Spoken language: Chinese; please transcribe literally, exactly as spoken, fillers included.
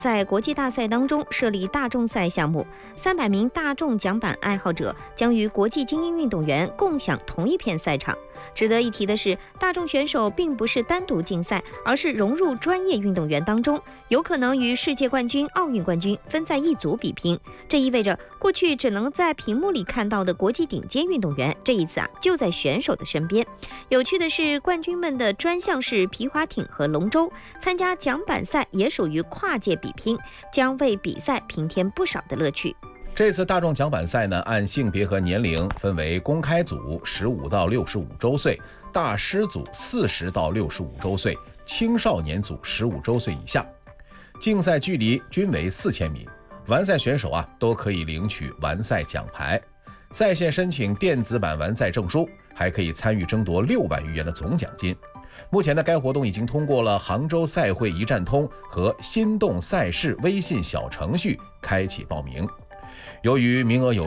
在国际大赛当中设立大众赛项目，三百名大众桨板爱好者将与国际精英运动员共享同一片赛场。值得一提的是，大众选手并不是单独竞赛，而是融入专业运动员当中，有可能与世界冠军、奥运冠军分在一组比拼。这意味着，过去只能在屏幕里看到的国际顶尖运动员，这一次啊就在选手的身边。有趣的是，冠军们的专项是皮划艇和龙舟，参加桨板赛也属于跨界比拼，将为比赛平添不少的乐趣。 这次大众桨板赛呢，按性别和年龄分为公开组十五到六十五周岁，大师组四十到六十五周岁，青少年组十五周岁以下。竞赛距离均为四千米，完赛选手啊都可以领取完赛奖牌，在线申请电子版完赛证书，还可以参与争夺六万余元的总奖金。目前的该活动已经通过了杭州赛会一站通和心动赛事微信小程序开启报名。由于名额有